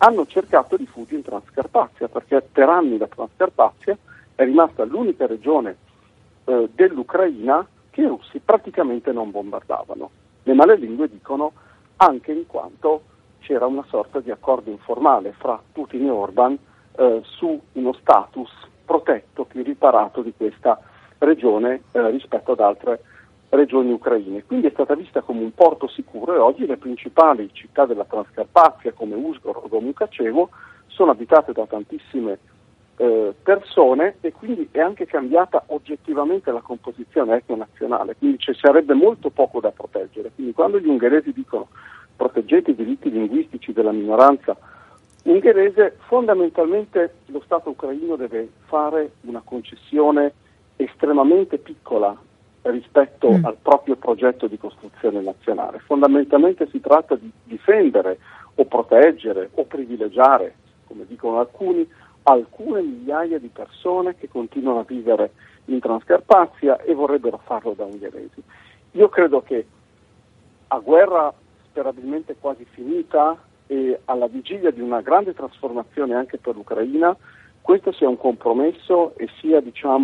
hanno cercato rifugio in Transcarpazia, perché per anni la Transcarpazia è rimasta l'unica regione dell'Ucraina che i russi praticamente non bombardavano. Le malelingue dicono anche in quanto c'era una sorta di accordo informale fra Putin e Orban su uno status protetto, più riparato di questa regione rispetto ad altre regioni ucraine. Quindi è stata vista come un porto sicuro e oggi le principali città della Transcarpazia come Uzhgorod o Mukachevo sono abitate da tantissime persone e quindi è anche cambiata oggettivamente la composizione etno-nazionale, quindi ci sarebbe molto poco da proteggere. Quindi quando gli ungheresi dicono proteggete i diritti linguistici della minoranza ungherese, fondamentalmente lo Stato ucraino deve fare una concessione estremamente piccola rispetto al proprio progetto di costruzione nazionale. Fondamentalmente si tratta di difendere o proteggere o privilegiare, come dicono alcune migliaia di persone che continuano a vivere in Transcarpazia e vorrebbero farlo da ungheresi. Io credo che a guerra sperabilmente quasi finita e alla vigilia di una grande trasformazione anche per l'Ucraina, questo sia un compromesso e sia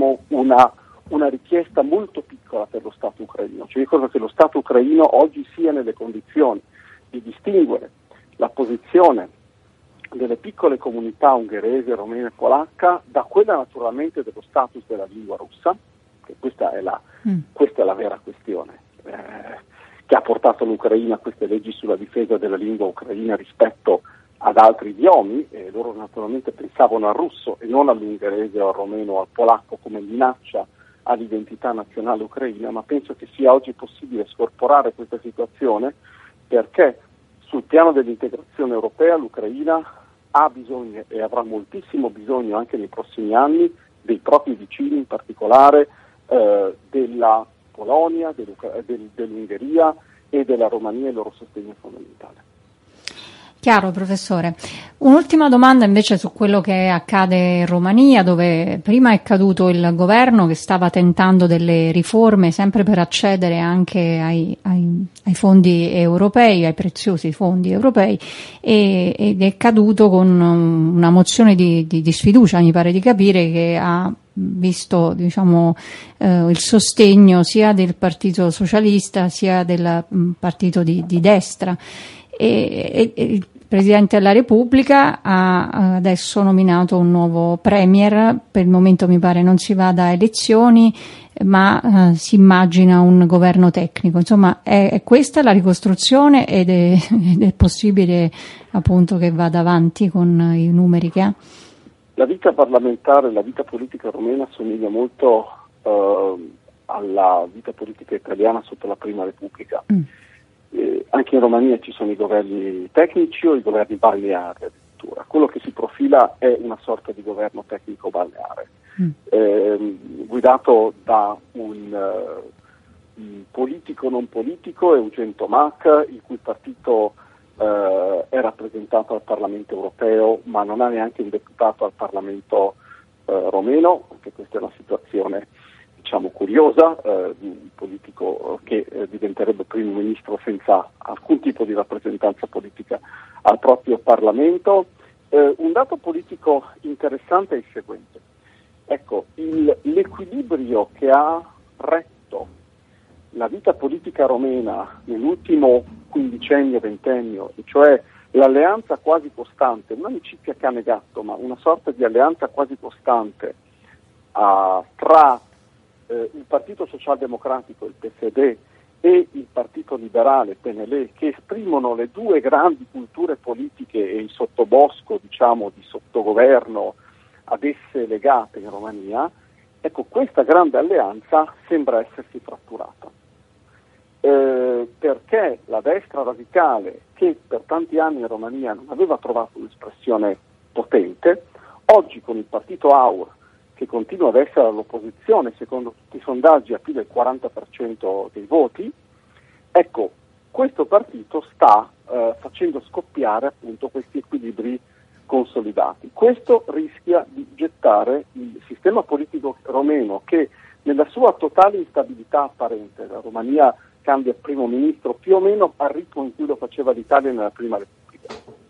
una richiesta molto piccola per lo Stato ucraino. Cioè io credo che lo Stato ucraino oggi sia nelle condizioni di distinguere la posizione delle piccole comunità ungherese, romena e polacca da quella naturalmente dello status della lingua russa, che questa è la vera questione, che ha portato l'Ucraina a queste leggi sulla difesa della lingua ucraina rispetto ad altri idiomi, e loro naturalmente pensavano al russo e non all'ungherese o al romeno o al polacco come minaccia all'identità nazionale ucraina, ma penso che sia oggi possibile scorporare questa situazione perché sul piano dell'integrazione europea l'Ucraina ha bisogno e avrà moltissimo bisogno anche nei prossimi anni dei propri vicini, in particolare della Polonia, dell'Ungheria e della Romania, il loro sostegno fondamentale. Chiaro, professore. Un'ultima domanda invece su quello che accade in Romania, dove prima è caduto il governo che stava tentando delle riforme sempre per accedere anche ai fondi europei, ai preziosi fondi europei, ed è caduto con una mozione di sfiducia, mi pare di capire, che ha visto il sostegno sia del Partito Socialista sia del partito di destra. E il Presidente della Repubblica ha adesso nominato un nuovo premier. Per il momento mi pare non si vada a elezioni, ma si immagina un governo tecnico. Insomma, è questa la ricostruzione ed è possibile appunto che vada avanti con i numeri che ha? La vita parlamentare, la vita politica romena somiglia molto alla vita politica italiana sotto la Prima Repubblica. Anche in Romania ci sono i governi tecnici o i governi balneari addirittura. Quello che si profila è una sorta di governo tecnico balneare, guidato da un politico non politico, Eugen Tomac, il cui partito è rappresentato al Parlamento europeo, ma non ha neanche un deputato al Parlamento romeno, anche questa è una situazione curiosa, di un politico che diventerebbe primo ministro senza alcun tipo di rappresentanza politica al proprio Parlamento. Un dato politico interessante è il seguente. Ecco, l'equilibrio che ha retto la vita politica romena nell'ultimo quindicennio, ventennio, cioè l'alleanza quasi costante, non amicizia cane gatto, ma una sorta di alleanza quasi costante tra il Partito Socialdemocratico, il PSD, e il Partito Liberale, il PNL, che esprimono le due grandi culture politiche e il sottobosco, di sottogoverno ad esse legate in Romania, ecco, questa grande alleanza sembra essersi fratturata. Perché la destra radicale, che per tanti anni in Romania non aveva trovato un'espressione potente, oggi con il partito AUR, che continua ad essere all'opposizione, secondo tutti i sondaggi a più del 40% dei voti, ecco, questo partito sta facendo scoppiare appunto questi equilibri consolidati. Questo rischia di gettare il sistema politico romeno, che nella sua totale instabilità apparente, la Romania cambia primo ministro più o meno al ritmo in cui lo faceva l'Italia nella Prima Repubblica,